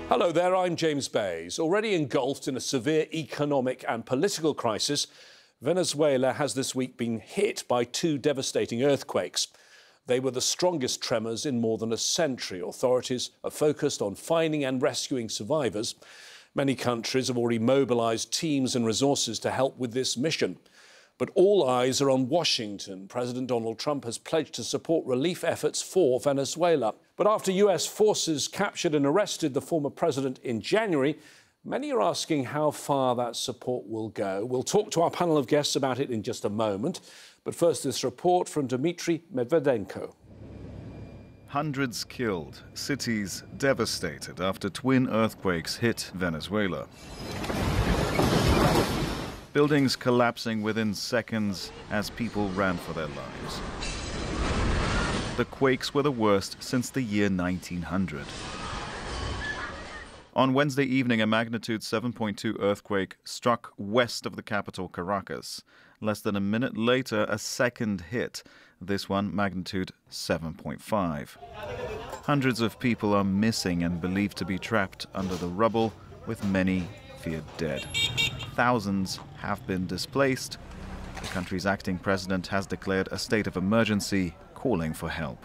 Hello there, I'm James Bays. Already engulfed in a severe economic and political crisis, Venezuela has this week been hit by two devastating earthquakes. They were the strongest tremors in more than a century. Authorities are focused on finding and rescuing survivors. Many countries have already mobilised teams and resources to help with this mission. But all eyes are on Washington. President Donald Trump has pledged to support relief efforts for Venezuela. But after US forces captured and arrested the former president in January, many are asking how far that support will go. We'll talk to our panel of guests about it in just a moment. But first, this report from Dmitry Medvedenko. Hundreds killed, cities devastated after twin earthquakes hit Venezuela. Buildings collapsing within seconds as people ran for their lives. The quakes were the worst since the year 1900. On Wednesday evening, a magnitude 7.2 earthquake struck west of the capital, Caracas. Less than a minute later, a second hit, this one magnitude 7.5. Hundreds of people are missing and believed to be trapped under the rubble, with many feared dead. Thousands have been displaced. The country's acting president has declared a state of emergency, calling for help.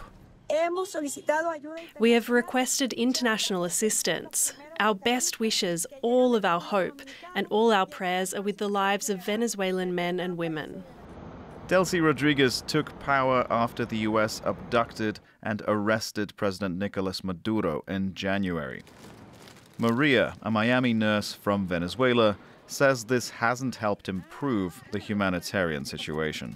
We have requested international assistance. Our best wishes, all of our hope, and all our prayers are with the lives of Venezuelan men and women. Delcy Rodriguez took power after the US abducted and arrested President Nicolas Maduro in January. Maria, a Miami nurse from Venezuela, says this hasn't helped improve the humanitarian situation.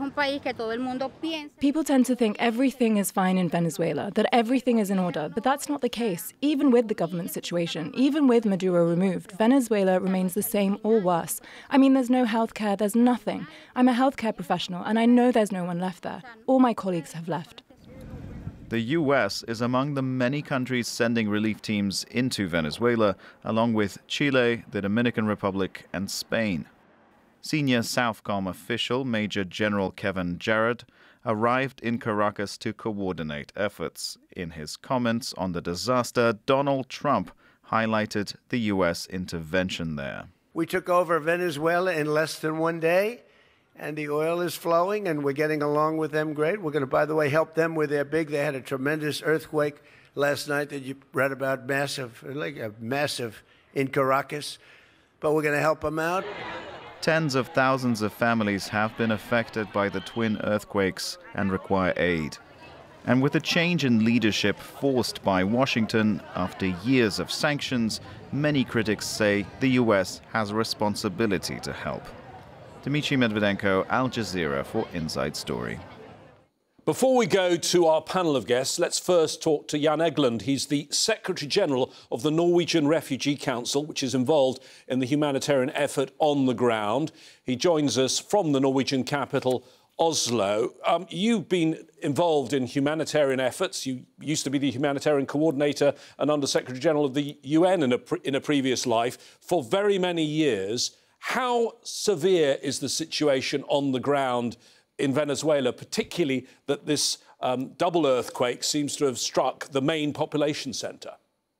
People tend to think everything is fine in Venezuela, that everything is in order, but that's not the case. Even with the government situation, even with Maduro removed, Venezuela remains the same or worse. I mean, there's no healthcare, there's nothing. I'm a healthcare professional, and I know there's no one left there. All my colleagues have left. The US is among the many countries sending relief teams into Venezuela, along with Chile, the Dominican Republic, and Spain. Senior Southcom official Major General Kevin Jarrett arrived in Caracas to coordinate efforts. In his comments on the disaster, Donald Trump highlighted the US intervention there. We took over Venezuela in less than one day. And the oil is flowing, and we're getting along with them great. We're going to, by the way, help them with their big. They had a tremendous earthquake last night that you read about, massive in Caracas. But we're going to help them out. Tens of thousands of families have been affected by the twin earthquakes and require aid. And with a change in leadership forced by Washington after years of sanctions, many critics say the US has a responsibility to help. Dmitry Medvedenko, Al Jazeera for Inside Story. Before we go to our panel of guests, let's first talk to Jan Egeland. He's the Secretary-General of the Norwegian Refugee Council, which is involved in the humanitarian effort on the ground. He joins us from the Norwegian capital, Oslo. You've been involved in humanitarian efforts. You used to be the humanitarian coordinator and Under-Secretary-General of the UN in a previous life for very many years. How severe is the situation on the ground in Venezuela, particularly that this double earthquake seems to have struck the main population centre?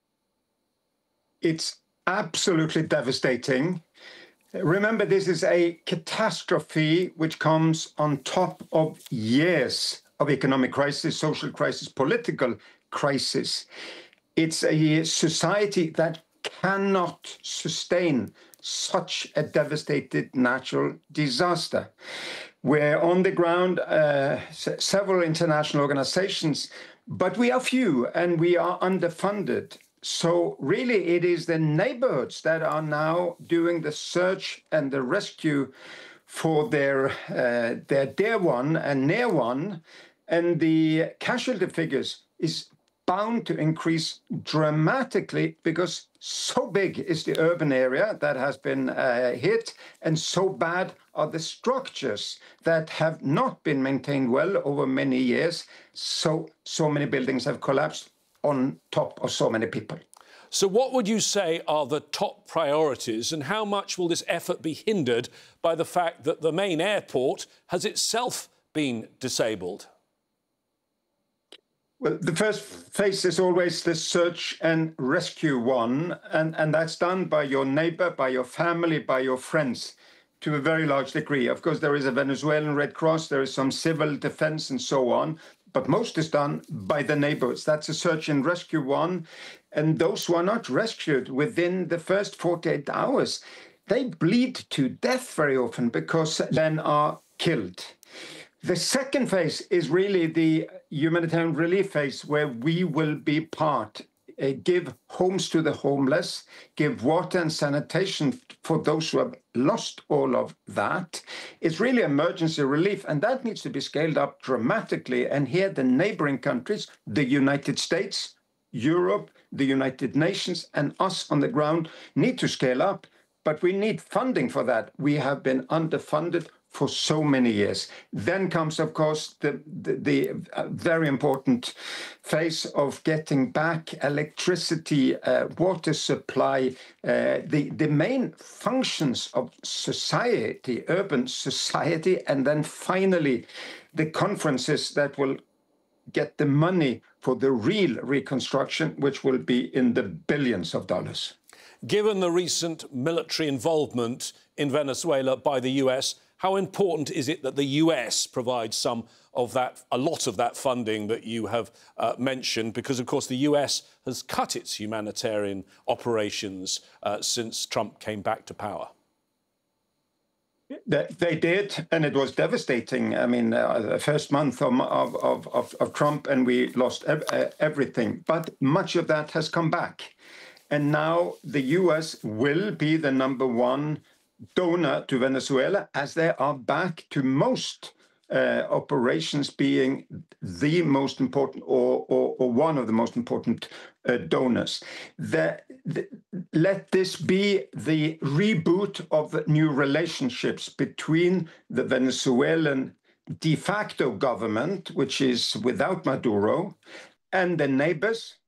It's absolutely devastating. Remember, this is a catastrophe which comes on top of years of economic crisis, social crisis, political crisis. It's a society that cannot sustain such a devastated natural disaster. We're on the ground, several international organizations, but we are few and we are underfunded. So really it is the neighborhoods that are now doing the search and the rescue for their dear one and near one. And the casualty figures is bound to increase dramatically because so big is the urban area that has been hit, and so bad are the structures that have not been maintained well over many years. So many buildings have collapsed on top of so many people. So what would you say are the top priorities, and how much will this effort be hindered by the fact that the main airport has itself been disabled? Well, the first phase is always the search and rescue one, and that's done by your neighbor, by your family, by your friends to a very large degree. Of course, there is a Venezuelan Red Cross, there is some civil defense and so on, but most is done by the neighbors. That's a search and rescue one. And those who are not rescued within the first 48 hours, they bleed to death very often because then are killed. The second phase is really the humanitarian relief phase, where we will be part, give homes to the homeless, give water and sanitation for those who have lost all of that. It's really emergency relief, and that needs to be scaled up dramatically. And here the neighboring countries, the United States, Europe, the United Nations, and us on the ground need to scale up. But we need funding for that. We have been underfunded for so many years. Then comes, of course, the very important phase of getting back electricity, water supply, the main functions of society, urban society, and then finally the conferences that will get the money for the real reconstruction, which will be in the billions of dollars. Given the recent military involvement in Venezuela by the US, how important is it that the US provides some of that, a lot of that funding that you have mentioned? Because, of course, the US has cut its humanitarian operations since Trump came back to power. They did, and it was devastating. I mean, the first month of Trump, and we lost everything. But much of that has come back. And now the US will be the #1 donor to Venezuela, as they are back to most operations being the most important or one of the most important donors. Let this be the reboot of new relationships between the Venezuelan de facto government, which is without Maduro, and the neighbors,